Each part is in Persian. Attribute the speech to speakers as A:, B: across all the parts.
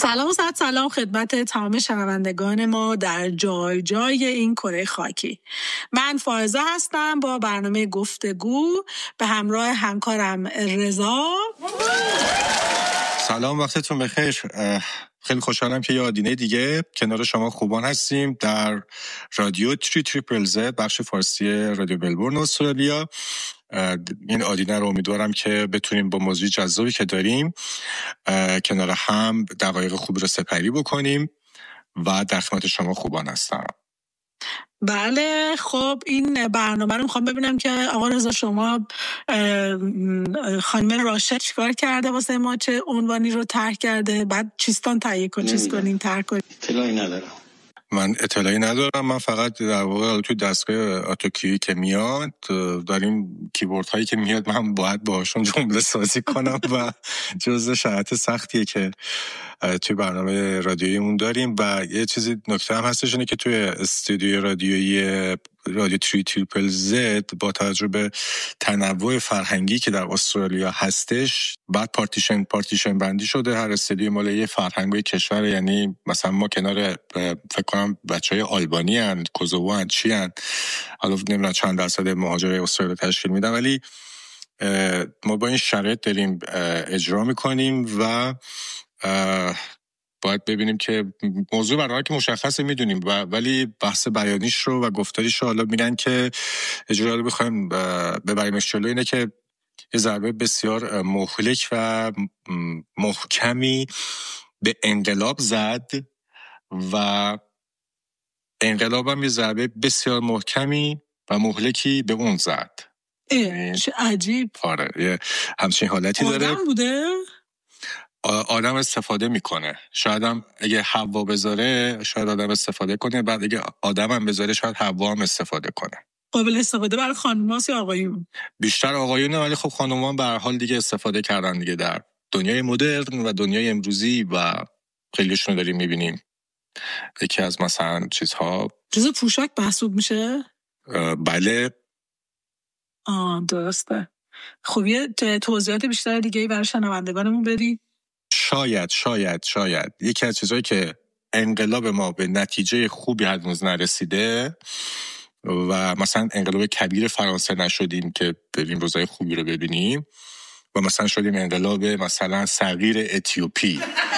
A: سلام و صد سلام خدمت تمام شنوندگان ما در جای جای این کره خاکی. من فائزه هستم با برنامه گفتگو به همراه همکارم رضا.
B: سلام، وقتتون بخیر. خیلی خوشحالم که یه آدینه دیگه کنار شما خوبان هستیم در رادیو 3ZZZ بخش فارسی رادیو ملبورن استرالیا. این آدینه رو امیدوارم که بتونیم با موضوع جذابی که داریم کنار هم دقایق خوبی رو سپری بکنیم و در خدمت شما خوبان هستم.
A: بله، خب این برنامه رو میخوام ببینم که آقا رضا شما خانم راشد چیکار کرده واسه ما، چه عنوانی رو طرح کرده، بعد چیستان تهیه کنیم، چیز کنیم، طرح کنیم.
C: اطلاعی ندارم.
B: من اطلاعی ندارم. من فقط در واقع توی دستگاه اتوکی که میاد داریم کیبورد هایی که میاد من باید باهاشون جمله سازی کنم و جزء شرایط سختیه که توی برنامه رادیوییمون داریم. و یه چیزی نکته هم هستش اینه که توی استودیوی رادیویی رادیو 3ZZZ با توجه به تنوع فرهنگی که در استرالیا هستش بعد پارتیشن بندی شده. هر استودیو مال یه فرهنگی کشور، یعنی مثلا ما کنار فکر کنم بچهای آلبانی ان، کوزوو ان، چی ان، حالا نمیدونم چند درصد مهاجرای استرالیا تشکیل میدن، ولی ما با این شرایط داریم اجرا میکنیم و باید ببینیم که موضوع برنامه که مشخصه میدونیم ولی بحث بیانیش رو و گفتاریش رو حالا میگن که اجرا رو بخوایم ببریمش جلو اینه که یه ضربه بسیار مهلک و محکمی به انقلاب زد و انقلاب هم یه ضربه بسیار محکمی و مهلکی به اون زد.
A: چه عجیب.
B: آره، یه همچین حالتی داره.
A: آدم بوده؟
B: آدم استفاده میکنه. شاید هم اگه حوا بذاره شاید آدم استفاده کنه، بعد اگه آدم هم بذاره شاید حوا هم استفاده کنه.
A: قابل استفاده برای خانم‌هاست یا آقایون؟
B: بیشتر آقایونه، ولی خب خانم‌ها به هر حال دیگه استفاده کردن دیگه در دنیای مدرن و دنیای امروزی و خیلیشون رو داریم میبینیم. یکی از مثلا چیزها
A: جزء پوشاک محسوب میشه؟
B: بله.
A: درسته. خب یه توضیحات بیشتر دیگه برای شنوندگانمون بدی؟
B: شاید یکی از چیزهایی که انقلاب ما به نتیجه خوبی هنوز نرسیده و مثلا انقلاب کبیر فرانسه نشدیم که بریم روزای خوبی رو ببینیم و مثلا شدیم انقلاب مثلا صغیر اتیوپی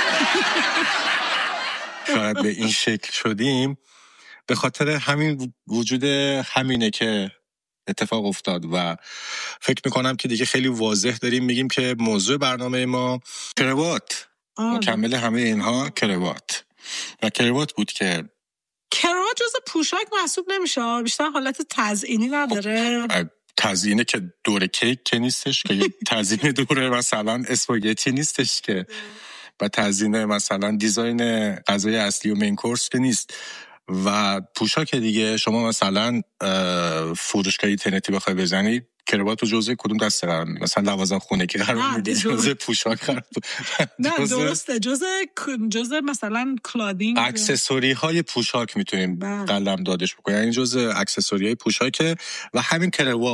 B: شاید به این شکل شدیم به خاطر همین وجود همینه که اتفاق افتاد. و فکر میکنم که دیگه خیلی واضح داریم میگیم که موضوع برنامه ما کروات، مکمل همه اینها کروات. و کروات بود که
A: کروات جز پوشاک محسوب نمیشه، بیشتر حالت تزئینی نداره.
B: تزیینه که دور کیک که نیستش که تزیین دور مثلا اسپاگتی نیستش که و تزیین مثلا دیزاین غذای اصلی و مین کورس که نیست. و پوشاک دیگه شما مثلا فروشگاه اینترنتی بخوای بزنی کروات رو جزء کدوم دسته قرار میدی؟ مثلا لوازم خونگی قرار میدی؟ جزء پوشاک قرار
A: نه درسته، جزء مثلا کلادینگ،
B: اکسسوری های پوشاک میتونیم قلم دادش بکنیم، یعنی جزء اکسسوری های پوشاکه. و همین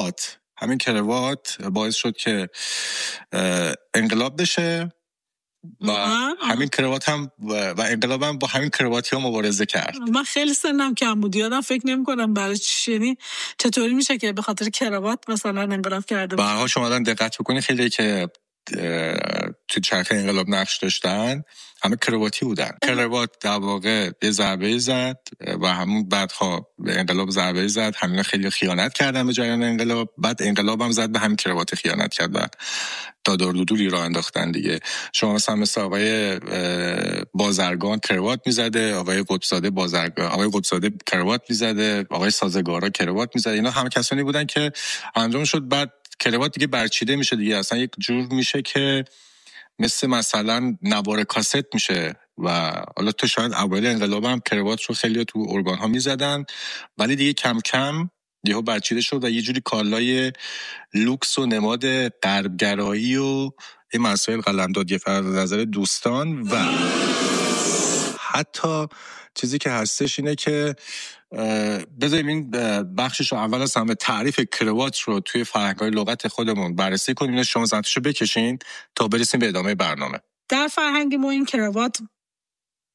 B: کروات باعث شد که انقلاب بشه و همین کروات هم و انقلاب هم با همین کرواتی ها مبارزه کرد.
A: من خیلی سنم کم بود، یادم فکر نمی کنم برای چی، چطوری میشه که به خاطر کروات مثلا انقلاب کرده.
B: به هر حال شما الان دقت بکنید خیلی که تو چرخه انقلاب نقش داشتن همه کرواتی بودن. کروات در واقع یه ضربه زد و همون بعدها به انقلاب ضربه زد. همین خیلی خیانت کردن به جریان انقلاب، بعد انقلاب هم زد به همین کروات خیانت کرد و دادردودولی راه انداختن دیگه. شما مثل آقای بازرگان کروات میزده، آقای قطبزاده کروات میزده، آقای سازگارا کروات میزده. اینا همه کسانی بودن که انجام شد بعد کروات دیگه برچیده میشه دیگه، اصلا یک جور میشه که مثلا نوار کاست میشه. و حالا تو شاید اوایل انقلاب هم کروات رو خیلی تو ارگان ها میزدن ولی دیگه کم کم یهو برچیده شد و یه جوری کالای لوکس و نماد غربگرایی و این مسائل قلمداد یه فرد نظر دوستان. و حتی چیزی که هستش اینه که بذاریم این بخشش رو اول از همه تعریف کروات رو توی فرهنگ‌های لغت خودمون بررسی کنیم. شما زحمتشو بکشین تا برسیم به ادامه برنامه.
A: در فرهنگ ما این کروات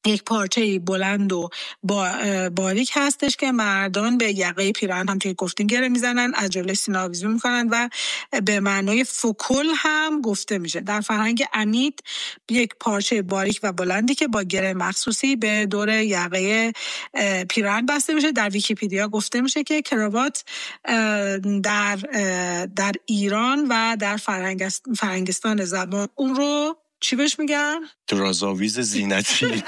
A: یک پارچه بلند و باریک هستش که مردان به یقه پیراهن هم توی گفتین گره میزنن، از جلوی سینه آویزون میکنن و به معنای فکل هم گفته میشه. در فرهنگ امید یک پارچه باریک و بلندی که با گره مخصوصی به دور یقه پیراهن بسته میشه. در ویکی‌پدیا گفته میشه که کراوات در ایران و در فرنگستان زبان اون رو چی بهش میگن؟
B: درازآویز زینتی.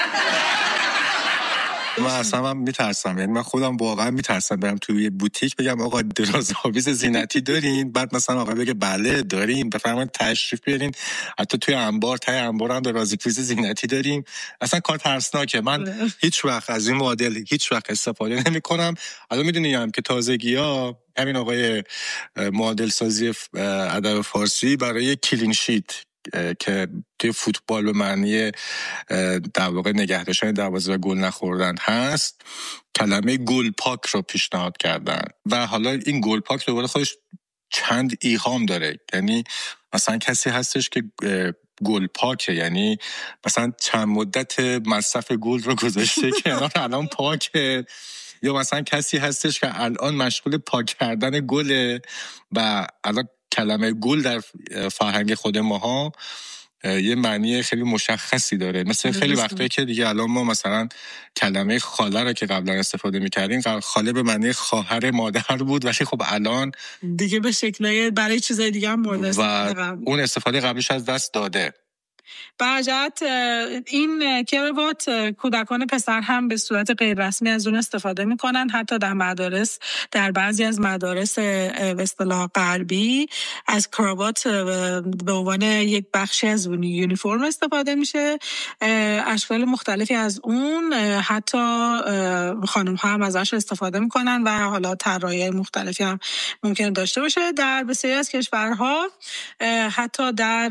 B: من اصلا میترسم، یعنی من خودم واقعا میترسم برم توی بوتیک بگم آقا درازآویز زینتی دارین، بعد مثلا آقا بگه بله داریم، بفرمایید تشریف بیارین، حتی توی انبار تای انبار هم درازآویز زینتی داریم. اصلا کار ترسناکه. من هیچ وقت از این مدل هیچ وقت استفاده نمی‌کنم. الان میدونیم که تازگی‌ها همین آقای معادل سازی ادب فارسی برای کلین شیت که توی فوتبال به معنی در واقع نگه داشتن دروازه و گل نخوردن هست، کلمه گل پاک رو پیشنهاد کردن و حالا این گل پاک دوباره خودش چند ایهام داره. یعنی مثلا کسی هستش که گل پاکه، یعنی مثلا چند مدت مصرف گل رو گذاشته کنار الان پاکه، یا مثلا کسی هستش که الان مشغول پاک کردن گله و الان کلمه گل در فرهنگ خود ماها یه معنی خیلی مشخصی داره. مثل خیلی وقتایی که دیگه الان ما مثلا کلمه خاله رو که قبلا استفاده می‌کردیم، خاله به معنی خواهر مادر بود، ولی خب الان
A: دیگه به شکلای برای چیزای دیگه هم مورد استفاده
B: و اون استفاده قبلش از دست داده.
A: برجت این کراوات کودکان پسر هم به صورت غیر رسمی از اون استفاده میکنن. حتی در مدارس، در بعضی از مدارس به اصطلاح غربی از کراوات به عنوان یک بخشی از یونیفرم استفاده میشه. اشکال مختلفی از اون حتی خانم ها هم ازش استفاده میکنن و حالا طراحی مختلفی هم ممکنه داشته باشه. در بسیاری از کشورها حتی در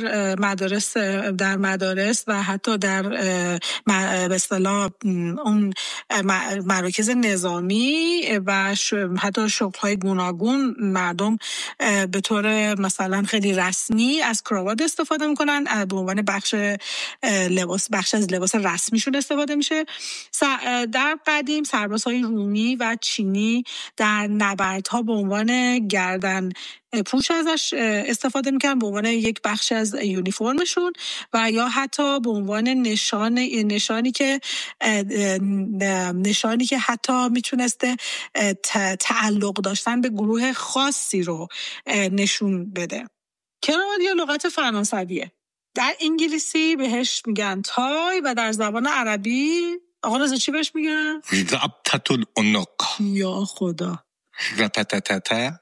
A: مدارس و حتی در به اصطلاح اون مراکز نظامی و حتی شغل‌های گوناگون مردم به طور مثلا خیلی رسمی از کراوات استفاده میکنن، به عنوان بخش از لباس رسمیشون استفاده میشه. در قدیم سربازهای رومی و چینی در نبردها به عنوان گردن پوش ازش استفاده میکنن، به عنوان یک بخش از یونیفرمشون، و یا حتی به عنوان نشانی که حتی میتونسته تعلق داشتن به گروه خاصی رو نشون بده. کراوات یا لغت فرانسویه. در انگلیسی بهش میگن تای و در زبان عربی آقا رضا چی بهش میگن؟
B: ربطة العنق.
A: یا خدا،
B: رپتتتا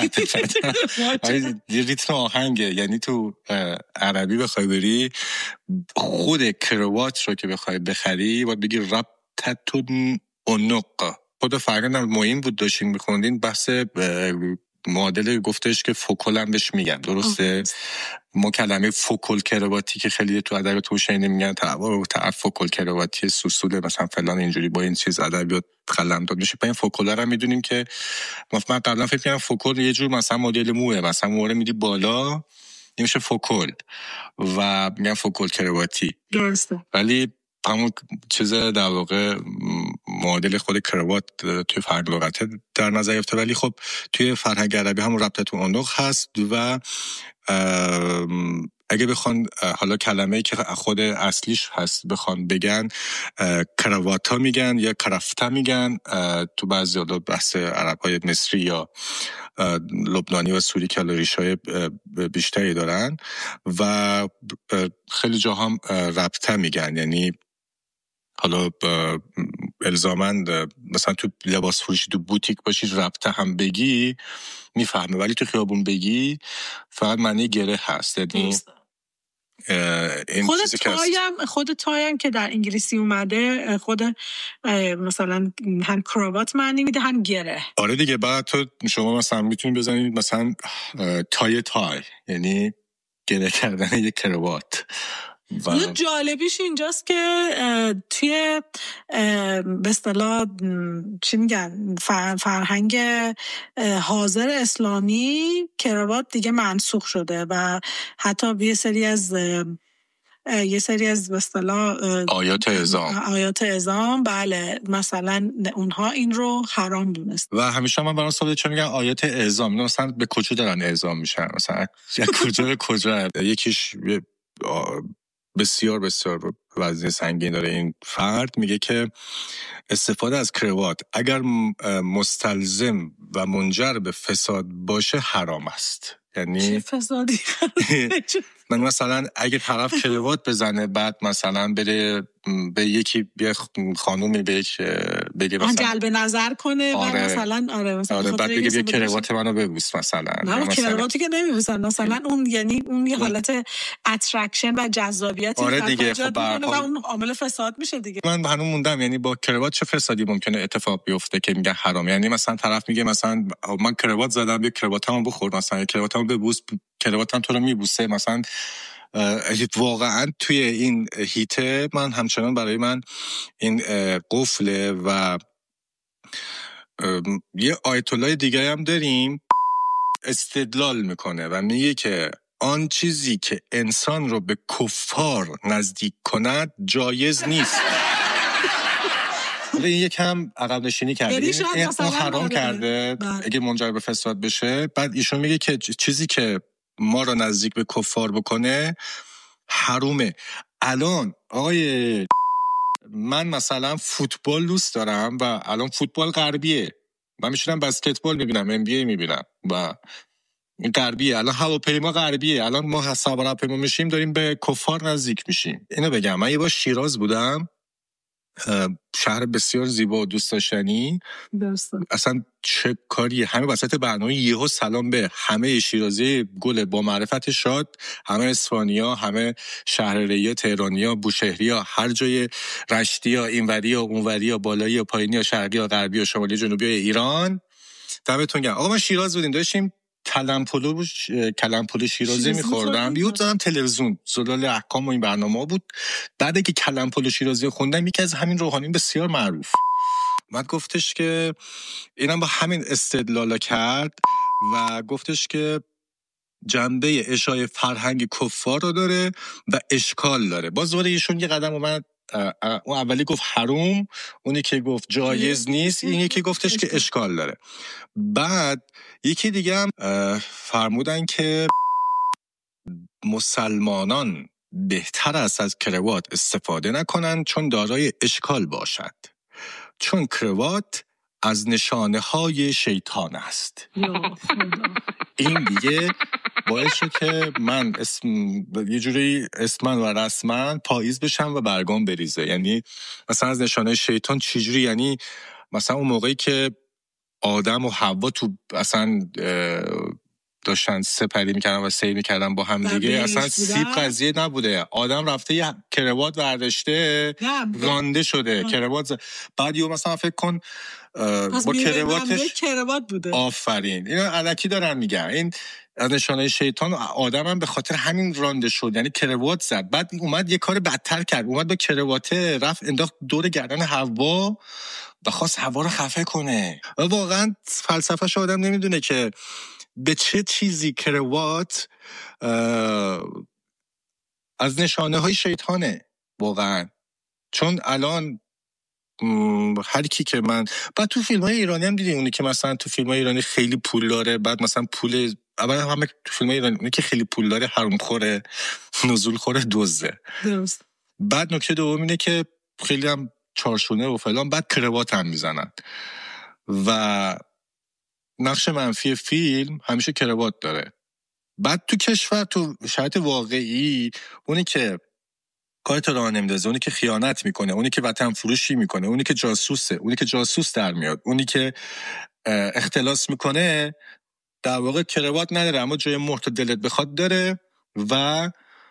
B: یه ریتم آهنگه. یعنی تو عربی بخوای بری خود کراوات رو که بخوای بخری باید بگی ربطة العنق. خود فرقا مهم بود داشتین میخوندین بحث معادل گفتش که فوکل هم بهش میگن، درسته؟ ما کلمه فوکل کرواتی که خیلی تو ادبیات حسینی میگن فوکل کرواتی سوسول مثلا فلان اینجوری با این چیز ادبیات قلمداد میشه. این فوکولا رو میدونیم که من قبلا فکر کردم فوکل یه جور مثلا مدل موه، مثلا موره میدی بالا میشه فوکل و میگن فوکل کرواتی،
A: درسته.
B: ولی همون چیز در واقع معادل خود کراوات توی فرهنگ لغت در نظر گرفته، ولی خب توی فرهنگ عربی همون ربطة العنق هست و اگه بخوان حالا کلمه‌ای که خود اصلیش هست بخوان بگن کرواتا میگن یا کرفته میگن. تو بعضی بحث عرب‌های مصری یا لبنانی و سوری که ریشه‌های بیشتری دارن و خیلی جا هم ربطه میگن. یعنی حالا الزاماً مثلا تو لباس فروشی تو بوتیک باشی ربطه هم بگی میفهمه، ولی تو خیابون بگی فقط معنی گره هست. یعنی
A: خود تایم که در انگلیسی اومده خود مثلا هم کراوات معنی میده هم گره.
B: آره دیگه. بعد تو شما مثلا میتونی بزنید مثلا تای یعنی گره کردن یک کراوات.
A: حالا جالبیش اینجاست که توی به اصطلاح چی میگن فرهنگ حاضر اسلامی کراوات دیگه منسوخ شده و حتی یه سری از یه سری از به اصطلاح آیات اعظام، بله مثلا اونها این رو حرام دونست.
B: و همیشه من برام سوال چون میگن آیات اعظام، مثلا به کجا دارن اعظام میشن؟ مثلا کجا به کجا؟ یکیش بسیار بسیار وزن سنگین داره این فرد، میگه که استفاده از کروات اگر مستلزم و منجر به فساد باشه حرام است. یعنی
A: چه فسادی؟
B: من مثلا اگه طرف کروات بزنه بعد مثلا بره به یکی خانومی بگه مثلا
A: جلب نظر کنه و مثلا
B: بعد بگه بیا کروات منو ببوس مثلا.
A: نه کرواتی که نمیبوسن مثلا اون، یعنی اون یه حالت اترکشن و جذابیتی
B: دیگه خب
A: و اون عامل فساد میشه دیگه.
B: من هنوز موندم یعنی با کروات چه فسادی ممکنه اتفاق بیفته که میگه حرام؟ یعنی مثلا طرف میگه مثلا من کروات زدم، بیا کرواتمو بخور، مثلا کرواتمو ببوس، کرواتم تو رو میبوسه مثلا. واقعا توی این هیته من همچنان برای من این قفله. و یه آیت الله دیگه هم داریم استدلال میکنه و میگه که آن چیزی که انسان رو به کفار نزدیک کند جایز نیست. این یکم عقب نشینی کرده، این حرام کرده اگه منجر به فساد بشه. بعد ایشون میگه که چیزی که ما رو نزدیک به کفار بکنه حرومه. الان آقای من مثلا فوتبال دوست دارم و الان فوتبال غربیه، من میشونم بسکتبال میبینم، NBA میبینم و این غربیه. الان هواپیما غربیه، الان ما سوار هواپیما میشیم داریم به کفار نزدیک میشیم. اینو بگم من یه بار شیراز بودم، شهر بسیار زیبا و دوست داشتنی. اصلا چه کاریه، همه وسط برنامه یهو سلام به همه شیرازی گل با معرفت شاد، همه اصفهانی‌ها، همه شهرریا، تهرانی‌ها، بوشهری‌ها، هر جای رشتی‌ها، اینوری‌ها، اونوری‌ها، بالایی‌ها، پایینی‌ها، شرقی‌ها، غربی‌ها، شمالی، جنوبی ایران. دمتون گرم. آقا من شیراز بودیم، داشتیم کلمپلو شیرازی می‌خوردم، یهو دیدم تلویزیون زلال احکام و این برنامه بود. بعد که کلمپلو شیرازی خوندم، یکی از همین روحانیون بسیار معروف من گفتش که اینم با همین استدلال کرد و گفتش که جنبه اشاعه فرهنگ کفار رو داره و اشکال داره. باز دوباره ایشون یه قدم اومد، اون اولی گفت حروم، اونی که گفت جایز نیست، این یکی گفتش که اشکال داره. بعد یکی دیگه هم فرمودن که مسلمانان بهتر است از کروات استفاده نکنن چون دارای اشکال باشد، چون کروات از نشانه های شیطان است. این دیگه باعث شد که من یه جوری اسمن و رسمن پاییز بشم و برگام بریزه. یعنی مثلا از نشانه شیطان چجوری؟ یعنی مثلا اون موقعی که آدم و حوا تو اصلا داشتن سپری میکردن و سیر میکردن با هم دیگه، اصلا سیب قضیه نبوده. آدم رفته یه کروات برداشته رانده شده کروات بعد یه مثلا فکر کن با
A: کروات بوده.
B: آفرین، اینو الکی دارن میگن. این از نشانه شیطان. آدم هم به خاطر همین رانده شد، یعنی کروات زد. بعد اومد یه کار بدتر کرد، اومد با کرواته رفت انداخت دور گردن حوا و خواست حوا رو خفه کنه. و واقعا فلسفه‌ش آدم نمیدونه که به چه چیزی کروات از نشانه های شیطانه واقعا. چون الان هر کی که من بعد تو فیلم های ایرانی هم دیدی، اونی که مثلا تو فیلم های ایرانی خیلی پول داره، بعد مثلا پول اول همه تو فیلم های ایرانی اونی که خیلی پول داره حروم خوره، نزول خوره، دزده.
A: درست.
B: بعد نکته دوم اینه که خیلی هم چارشونه و فلان، بعد کروات هم میزنن و نقش منفی فیلم همیشه کروات داره. بعد تو کشور تو شرایط واقعی اونی که کارت راه نمیندازه، اونی که خیانت میکنه، اونی که وطن فروشی میکنه، اونی که جاسوسه، اونی که جاسوس در میاد، اونی که اختلاس میکنه، در واقع کروات نداره اما جای مهر تا دلت بخواد داره. و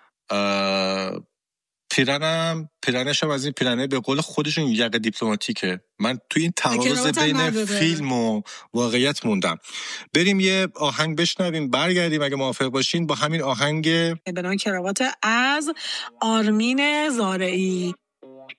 B: پیرنش هم از این پیرنه به قول خودشون یقه دیپلماتیکه. من تو این تعارض بین فیلم و واقعیت موندم. بریم یه آهنگ بشنویم، برگردیم اگه موافق باشین با همین آهنگ
A: به نام کروات از آرمین زارعی.